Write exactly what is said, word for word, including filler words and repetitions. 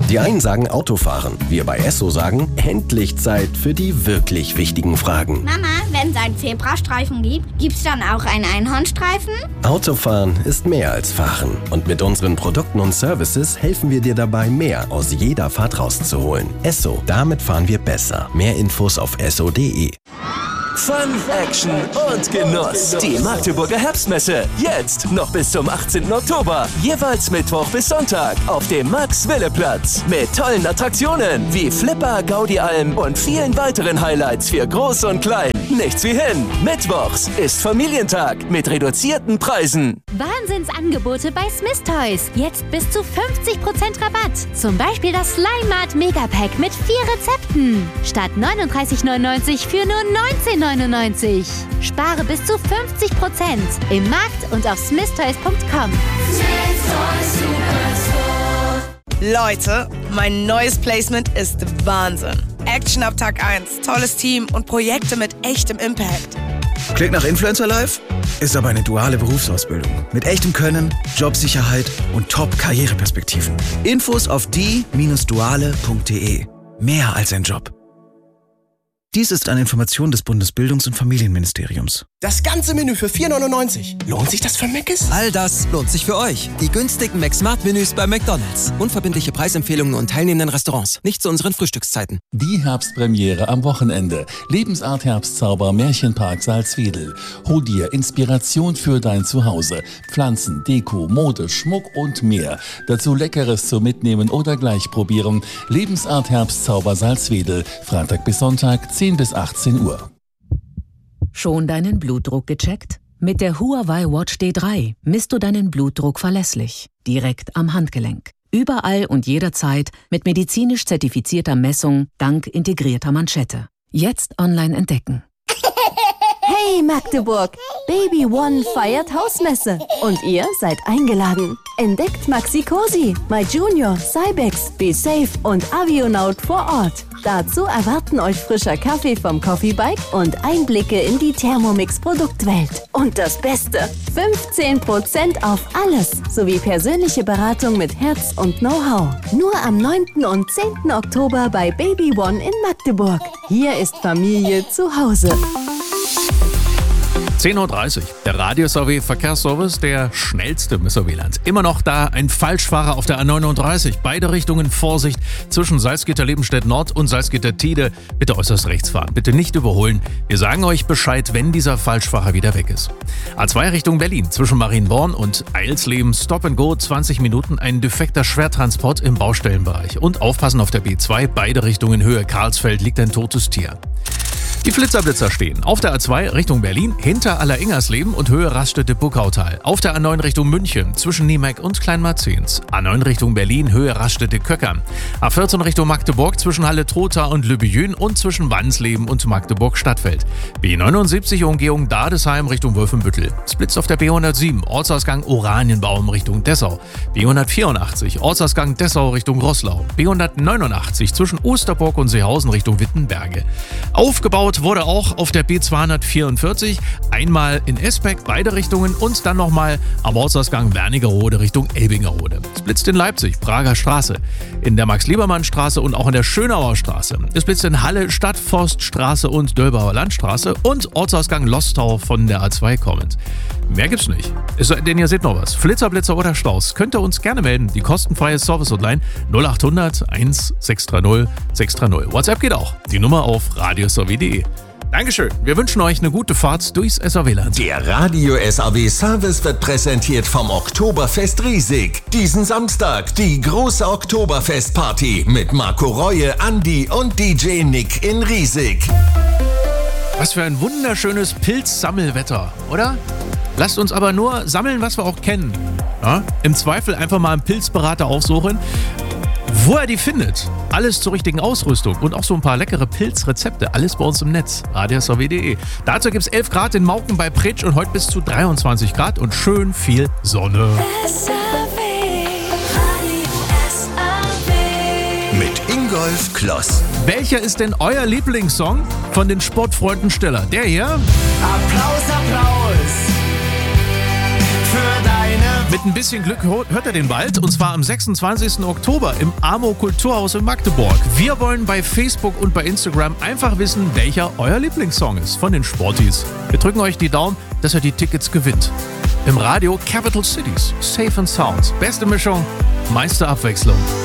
Die einen sagen Autofahren, wir bei Esso sagen, endlich Zeit für die wirklich wichtigen Fragen. Mama, wenn es einen Zebrastreifen gibt, gibt's dann auch einen Einhornstreifen? Autofahren ist mehr als Fahren. Und mit unseren Produkten und Services helfen wir dir dabei, mehr aus jeder Fahrt rauszuholen. Esso, damit fahren wir besser. Mehr Infos auf esso punkt de. Fun, Action und Genuss. Die Magdeburger Herbstmesse. Jetzt noch bis zum achtzehnten Oktober. Jeweils Mittwoch bis Sonntag auf dem Max-Wille-Platz. Mit tollen Attraktionen wie Flipper, Gaudi-Alm und vielen weiteren Highlights für Groß und Klein. Nichts wie hin. Mittwochs ist Familientag mit reduzierten Preisen. Wahnsinnsangebote bei Smith Toys. Jetzt bis zu fünfzig Prozent Rabatt. Zum Beispiel das Slime Mart Megapack mit vier Rezepten. Statt neununddreißig neunundneunzig für nur neunzehn neunundneunzig. Spare bis zu fünfzig Prozent im Markt und auf smith toys punkt com. Leute, mein neues Placement ist Wahnsinn. Action ab Tag eins, tolles Team und Projekte mit echtem Impact. Klingt nach Influencer Life? Ist aber eine duale Berufsausbildung. Mit echtem Können, Jobsicherheit und Top-Karriereperspektiven. Infos auf die Bindestrich duale punkt de. Mehr als ein Job. Dies ist eine Information des Bundesbildungs- und Familienministeriums. Das ganze Menü für vier neunundneunzig. Lohnt sich das für Mc's? All das lohnt sich für euch. Die günstigen Mac-Smart-Menüs bei McDonald's. Unverbindliche Preisempfehlungen und teilnehmenden Restaurants. Nicht zu unseren Frühstückszeiten. Die Herbstpremiere am Wochenende. Lebensart Herbstzauber Märchenpark Salzwedel. Hol dir Inspiration für dein Zuhause. Pflanzen, Deko, Mode, Schmuck und mehr. Dazu Leckeres zum Mitnehmen oder gleich probieren. Lebensart Herbstzauber Salzwedel. Freitag bis Sonntag, zehn bis achtzehn Uhr. Schon deinen Blutdruck gecheckt? Mit der Huawei Watch D drei misst du deinen Blutdruck verlässlich, direkt am Handgelenk. Überall und jederzeit mit medizinisch zertifizierter Messung dank integrierter Manschette. Jetzt online entdecken. Hey Magdeburg, Baby One feiert Hausmesse und ihr seid eingeladen. Entdeckt Maxi Cosi, My Junior, Cybex, Be Safe und Avionaut vor Ort. Dazu erwarten euch frischer Kaffee vom Coffee Bike und Einblicke in die Thermomix-Produktwelt. Und das Beste, fünfzehn Prozent auf alles, sowie persönliche Beratung mit Herz und Know-how. Nur am neunten und zehnten Oktober bei Baby One in Magdeburg. Hier ist Familie zu Hause. zehn Uhr dreißig. Der Radio-S A W Verkehrsservice, der schnellste im S A W-Land. Immer noch da ein Falschfahrer auf der A neununddreißig. Beide Richtungen Vorsicht zwischen Salzgitter-Lebenstedt Nord und Salzgitter-Tide. Bitte äußerst rechts fahren. Bitte nicht überholen. Wir sagen euch Bescheid, wenn dieser Falschfahrer wieder weg ist. A zwei Richtung Berlin. Zwischen Marienborn und Eilsleben Stop and Go. zwanzig Minuten. Ein defekter Schwertransport im Baustellenbereich. Und aufpassen auf der B zwei. Beide Richtungen Höhe Karlsfeld liegt ein totes Tier. Die Flitzerblitzer stehen auf der A zwei Richtung Berlin, hinter Aller-Ingersleben und Höhe Raststätte-Buckautal. Auf der A neun Richtung München, zwischen Niemeck und Kleinmarzens. A neun Richtung Berlin, Höhe Raststätte-Köckern. A vierzehn Richtung Magdeburg, zwischen Halle-Trotha und Lübbejün und zwischen Wansleben und Magdeburg-Stadtfeld. B neunundsiebzig Umgehung Dadesheim Richtung Wolfenbüttel. Splitz auf der B hundertsieben, Ortsausgang Oranienbaum Richtung Dessau. B hundertvierundachtzig, Ortsausgang Dessau Richtung Roßlau. B hundertneunundachtzig, zwischen Osterburg und Seehausen Richtung Wittenberge. Aufgebaut wurde auch auf der B zweihundertvierundvierzig, einmal in Esbeck, beide Richtungen und dann nochmal am Ortsausgang Wernigerode Richtung Elbingerode. Es blitzt in Leipzig, Prager Straße, in der Max-Liebermann-Straße und auch in der Schönauer Straße. Es blitzt in Halle, Stadtforststraße und Dölbauer Landstraße und Ortsausgang Lostau von der A zwei kommend. Mehr gibt's nicht. Es sei denn, ihr seht noch was. Flitzer, Blitzer oder Staus, könnt ihr uns gerne melden. Die kostenfreie Service-Hotline null achthundert eins sechs drei null sechs drei null. WhatsApp geht auch. Die Nummer auf radios punkt de. Dankeschön. Wir wünschen euch eine gute Fahrt durchs S A W-Land. Der Radio-S A W-Service wird präsentiert vom Oktoberfest Riesig. Diesen Samstag die große Oktoberfestparty mit Marco Reue, Andi und D J Nick in Riesig. Was für ein wunderschönes Pilzsammelwetter, oder? Lasst uns aber nur sammeln, was wir auch kennen. Ja? Im Zweifel einfach mal einen Pilzberater aufsuchen, wo er die findet. Alles zur richtigen Ausrüstung und auch so ein paar leckere Pilzrezepte. Alles bei uns im Netz. radios punkt de. Dazu gibt es elf Grad in Mauken bei Pritsch und heute bis zu dreiundzwanzig Grad und schön viel Sonne. S A W, S A W. Mit Ingolf Kloss. Welcher ist denn euer Lieblingssong von den Sportfreunden Stiller? Der hier? Applaus, Applaus für deine. Mit ein bisschen Glück hört ihr den bald, und zwar am sechsundzwanzigsten Oktober im Amo Kulturhaus in Magdeburg. Wir wollen bei Facebook und bei Instagram einfach wissen, welcher euer Lieblingssong ist von den Sporties. Wir drücken euch die Daumen, dass ihr die Tickets gewinnt. Im Radio Capital Cities, Safe and Sound. Beste Mischung, meiste Abwechslung.